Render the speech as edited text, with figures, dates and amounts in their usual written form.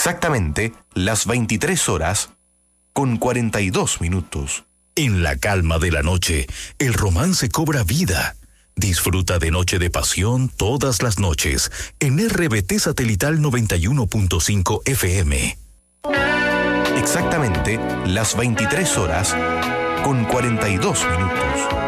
Exactamente las 23 horas con 42 minutos. En la calma de la noche, el romance cobra vida. Disfruta de Noche de Pasión todas las noches en RBT Satelital 91.5 FM. Exactamente las 23 horas con 42 minutos.